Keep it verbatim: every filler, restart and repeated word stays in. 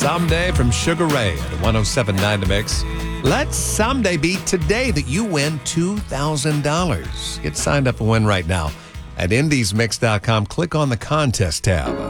Someday from Sugar Ray at one oh seven point nine The Mix. Let someday be today that you win two thousand dollars. Get signed up and win right now at indies mix dot com. Click on the contest tab.